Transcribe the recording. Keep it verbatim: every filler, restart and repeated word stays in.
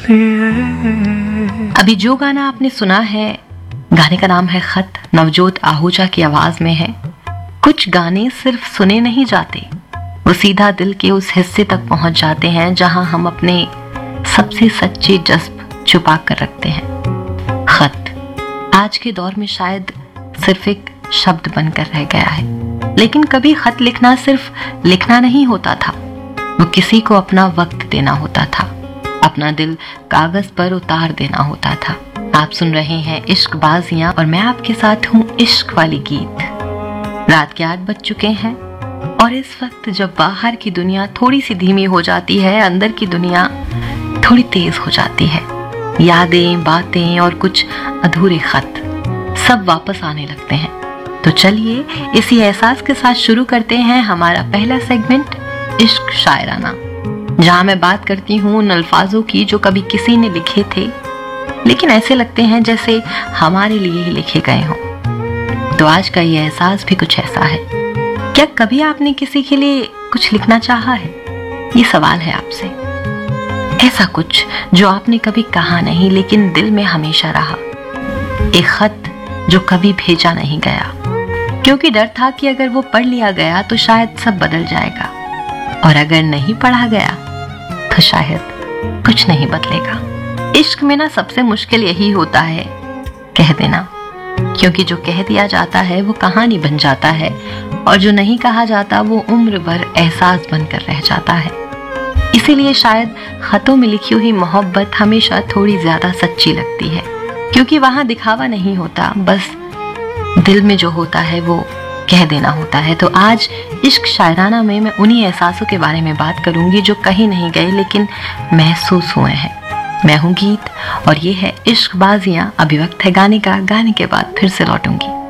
लिए। अभी जो गाना आपने सुना है, गाने का नाम है खत, नवजोत आहूजा की आवाज में है। कुछ गाने सिर्फ सुने नहीं जाते, वो सीधा दिल के उस हिस्से तक पहुंच जाते हैं जहां हम अपने सबसे सच्चे जज्ब छुपा कर रखते हैं। खत आज के दौर में शायद सिर्फ एक शब्द बनकर रह गया है, लेकिन कभी खत लिखना सिर्फ लिखना नहीं होता था, वो किसी को अपना वक्त देना होता था, अपना दिल कागज पर उतार देना होता था। आप सुन रहे हैं इश्क बाजियां और मैं आपके साथ हूँ इश्क वाली गीत। रात के आठ बज चुके हैं और इस वक्त जब बाहर की दुनिया थोड़ी सी धीमी हो जाती है, अंदर की दुनिया थोड़ी तेज हो जाती है। यादें, बातें और कुछ अधूरे खत सब वापस आने लगते हैं। तो चलिए इसी एहसास के साथ शुरू करते हैं हमारा पहला सेगमेंट, इश्क शायराना, जहां मैं बात करती हूँ उन अल्फाजों की जो कभी किसी ने लिखे थे, लेकिन ऐसे लगते हैं जैसे हमारे लिए ही लिखे गए हों। तो आज का ये एहसास भी कुछ ऐसा है। क्या कभी आपने किसी के लिए कुछ लिखना चाहा है? ये सवाल है आपसे। ऐसा कुछ जो आपने कभी कहा नहीं लेकिन दिल में हमेशा रहा। एक खत जो कभी भेजा नहीं गया, क्योंकि डर था कि अगर वो पढ़ लिया गया तो शायद सब बदल जाएगा, और अगर नहीं पढ़ा गया तो शायद कुछ नहीं बदलेगा। इश्क में ना सबसे मुश्किल यही होता है, कह देना, क्योंकि जो कह दिया जाता है वो कहानी बन जाता है, और जो नहीं कहा जाता वो उम्र भर एहसास बनकर रह जाता है। इसीलिए शायद खतों में लिखी हुई मोहब्बत हमेशा थोड़ी ज्यादा सच्ची लगती है, क्योंकि वहां दिखावा नहीं होता, बस दिल में जो होता है वो कह देना होता है। तो आज इश्क शायराना में मैं उन्हीं एहसासों के बारे में बात करूंगी जो कहीं नहीं गए लेकिन महसूस हुए हैं। मैं हूं गीत और ये है इश्क बाजियां। अभी वक्त है गाने का, गाने के बाद फिर से लौटूंगी।